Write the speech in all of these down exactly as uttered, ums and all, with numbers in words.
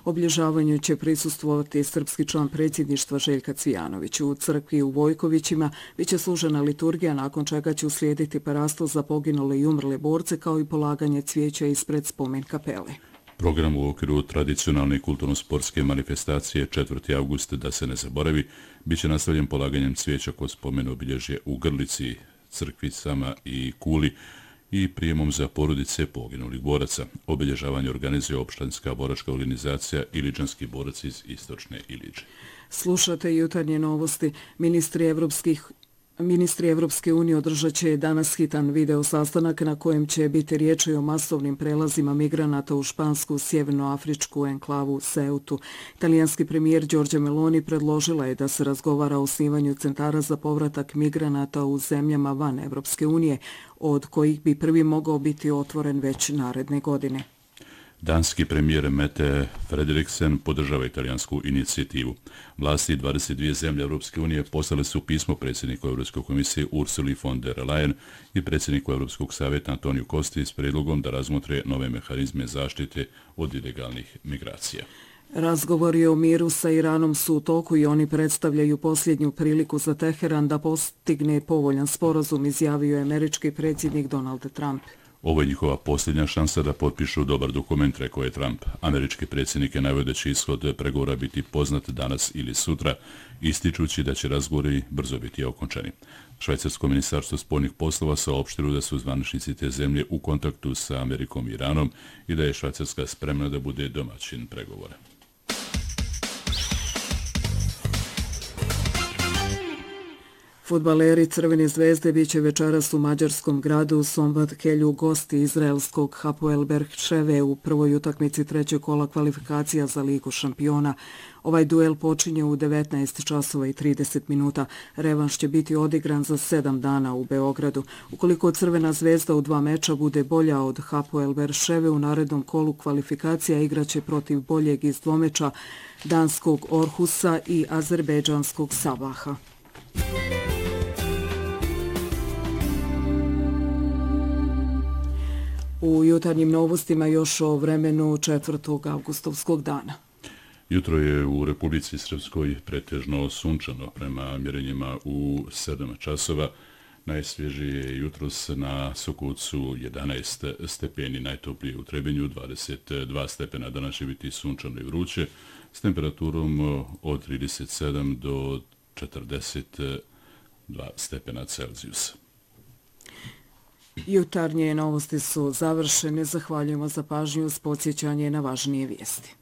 Obilježavanju će prisustvovati srpski član predsjedništva Željka Cvijanović. U crkvi u Vojkovićima biće služena liturgija, nakon čega će uslijediti parasto za poginule i umrle borce, kao i polaganje cvijeća ispred spomen kapele. Program u okviru tradicionalne kulturno-sportske manifestacije četvrti avgust da se ne zaboravi biće nastavljen polaganjem cvijeća kod spomenu obilježje u Grlici, Crkvicama i Kuli i prijemom za porodice poginulih boraca. Obilježavanje organizuje opštinska boračka organizacija Iličanski borac iz Istočne Iliče. Slušate jutarnje novosti. Ministri evropskih Ministri Evropske unije održat će danas hitan video sastanak na kojem će biti riječ o masovnim prelazima migranata u špansku sjevernoafričku enklavu Ceutu. Italijanski premijer Giorgia Meloni predložila je da se razgovara o osnivanju centara za povratak migranata u zemljama van Evropske unije, od kojih bi prvi mogao biti otvoren već naredne godine. Danski premijer Mette Frederiksen podržava italijansku inicijativu. Vlasti dvadeset dvije zemlje Europske unije poslale su pismo predsjedniku Europske komisije Ursuli von der Leyen i predsjedniku Europskog savjeta Antoniju Costi s predlogom da razmotre nove mehanizme zaštite od ilegalnih migracija. Razgovori o miru sa Iranom su u toku i oni predstavljaju posljednju priliku za Teheran da postigne povoljan sporazum, izjavio je američki predsjednik Donald Trump. Ovo je njihova posljednja šansa da potpišu dobar dokument, rekao je Trump. Američki predsjednik je naveo da će ishod pregovora biti poznat danas ili sutra, ističući da će razgovori brzo biti okončani. Švajcarsko ministarstvo spoljnih poslova saopštilo da su zvaničnici te zemlje u kontaktu sa Amerikom i Iranom i da je Švajcarska spremna da bude domaćin pregovora. Fudbaleri Crvene zvezde biće večeras u mađarskom gradu Sombathelju gosti izraelskog Hapoel Beerševe u prvoj utakmici trećeg kola kvalifikacija za Ligu šampiona. Ovaj duel počinje u devetnaest časova i trideset minuta. Revanš će biti odigran za sedam dana u Beogradu. Ukoliko Crvena zvezda u dva meča bude bolja od Hapoel Beerševe, u narednom kolu kvalifikacija igraće protiv boljeg iz dvomeča danskog Orhusa i azerbejdžanskog Sabaha. U jutarnjim novostima još o vremenu četvrtog avgustovskog dana. Jutro je u Republici Srpskoj pretežno sunčano prema mjerenjima u sedam časova. Najsvježije je jutros na Sokovcu jedanaest stepeni, najtoplije u Trebinju dvadeset dva stepena. Danas će biti sunčano i vruće s temperaturom od trideset sedam do četrdeset dva stepena Celzijusa. Jutarnje novosti su završene. Zahvaljujemo za pažnju uz podsjećanje na važnije vijesti.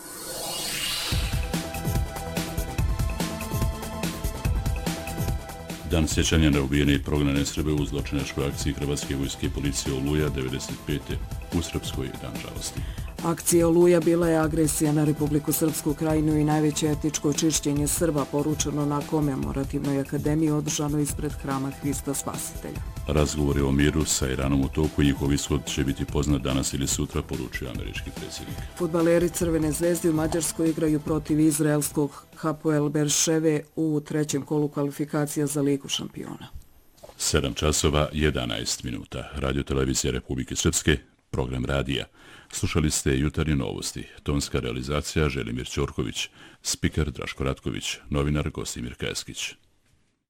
Dan sjećanja na ubijene i prognane Srbe u zločinačkoj akciji Hrvatske vojske i policije Oluja devedeset pete u Srpskoj dan žalosti. Akcija Oluja bila je agresija na Republiku Srpsku Krajinu i najveće etničko čišćenje Srba, poručeno na komemorativnoj akademiji održano ispred hrama Hrista Spasitelja. Razgovori o miru sa Iranom u toku i njihov ishod će biti poznat danas ili sutra, poručuje američki predsjednik. Fudbaleri Crvene zvezde u Mađarskoj igraju protiv izraelskog Hapoel Beerševe u trećem kolu kvalifikacija za Ligu šampiona. sedam časova jedanaest minuta. Radio televizija Republike Srpske, program radija. Slušali ste jutarnje novosti. Tonska realizacija Želimir Ćorković, spiker Draško Ratković, novinar Gostimir Kajeskić.